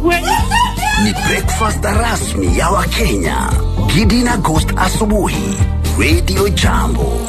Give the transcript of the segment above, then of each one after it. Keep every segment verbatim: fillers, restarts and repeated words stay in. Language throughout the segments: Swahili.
Ni breakfast rasmi ya Wakenya. Gidi na Ghost asubuhi. Radio Jambo.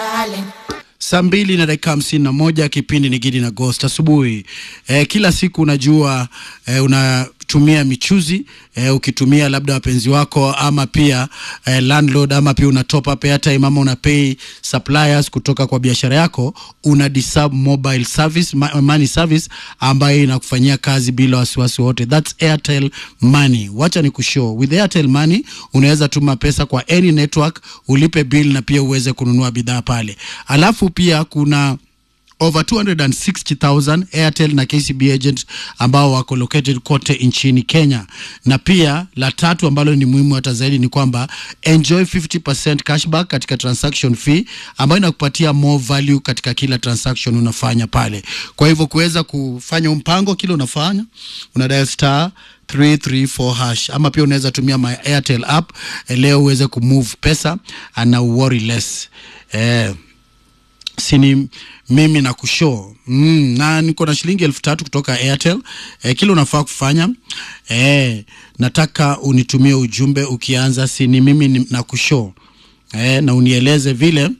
Saa mbili na dakika hamsini na moja, kipindi ni Gidi na Ghost asubuhi. E, kila siku unajua e, unatumia michuzi, e, ukitumia labda wapenzi wako ama pia e, landlord ama pia una top up airtime ama una pay suppliers kutoka kwa biashara yako, una disab mobile service, money service ambayo inakufanyia kazi bila wasiwasi wote. That's Airtel Money. Wacha ni kushow. With Airtel Money unaweza tuma pesa kwa any network, ulipe bill na pia uweze kununua bidhaa pale. Alafu pia kuna over two hundred sixty thousand Airtel na K C B agents ambao wako located kote nchini Kenya. Na pia la tatu ambalo ni muhimu hata zaidi ni kwamba enjoy fifty percent cashback katika transaction fee ambayo inakupatia more value katika kila transaction unafanya pale. Kwa hivyo kuweza kufanya mpango kile unafanya, una dial star three three four hash ama pia unaweza tumia my Airtel app leo uweze kumove pesa and worry less. Eh Sini mimi na kushow mm, na niko na shilingi elfu tatu kutoka Airtel. E, kile unafaa kufanya e, nataka unitumie ujumbe ukianza sini mimi na kushow e, na unieleze vile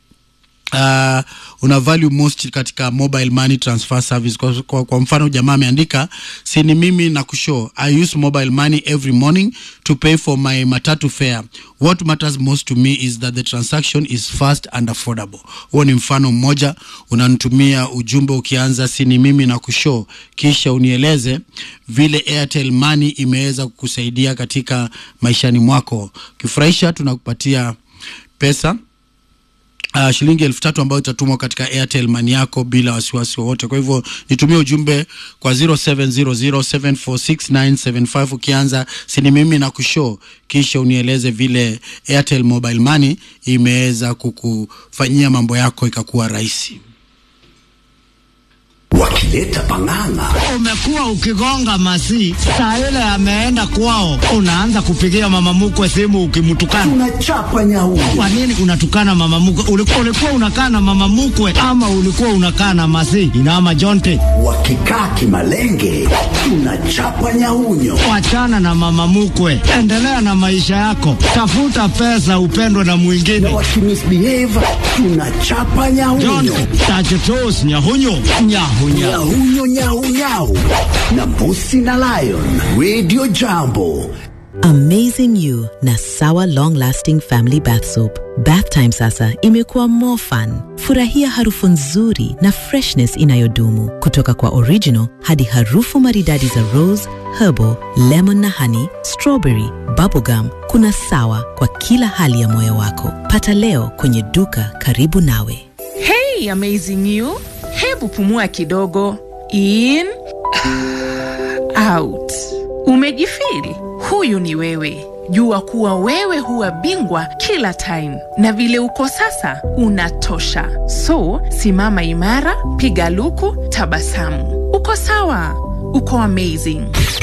Uh, una value most katika mobile money transfer service. Kwa, kwa, kwa mfano jamaa ameandika sini mimi na kushow I use mobile money every morning to pay for my matatu fare. What matters most to me is that the transaction is fast and affordable. Huo ni mfano mmoja. Unanitumia ujumbe ukianza sini mimi na kushow, kisha unieleze vile Airtel Money imeweza kukusaidia katika maishani mwako. Kifurahisha tunakupatia pesa Uh, shilingi elfu tatu ambayo itatumwa katika Airtel Money yako bila wasiwasi wowote. Kwa hivyo nitumie ujumbe kwa zero seven zero zero seven four six nine seven five ukianza sini mimi na kushow, kisha unieleze vile Airtel Mobile Money imeweza kukufanyia mambo yako ikakuwa rahisi. Wakileta panganga. Umekuwa ukigonga masi, saa ile ameenda kwao, unaanza kupigia mama mkwe simu ukimtukana. Tunachapa nyau. Kwa nini unatukana mama mkwe? Ulikuwa, ulikuwa unakaa na mama mkwe ama ulikuwa unakaa na masi? Inama Jonte. Wakikaa kimalenge, tunachapa nyaunyo. Wachana na mama mkwe, endelea na maisha yako. Tafuta pesa, upendwe na mwingine. Na wakimisbehave, tunachapa nyaunyo. Jonte, tachetos nyahunyo, nyahunyo. Nyahunyo nyau nyau na Mbusi na Lion. Radio Jambo. Amazing You na Sawa Long Lasting Family Bath Soap. Bath time sasa imekuwa more fun. Furahia harufu nzuri na freshness inayodumu kutoka kwa original hadi harufu maridadi za rose, herbal, lemon na honey, strawberry, bubblegum. Kuna Sawa kwa kila hali ya moyo wako. Pata leo kwenye duka karibu nawe. Hey, Amazing You. Hebu pumua kidogo. In, out. Umejifili? Huyu ni wewe. Jua kuwa wewe huwa bingwa kila time. Na vile uko sasa, unatosha. So, simama imara, piga luku, tabasamu. Uko sawa. Uko amazing.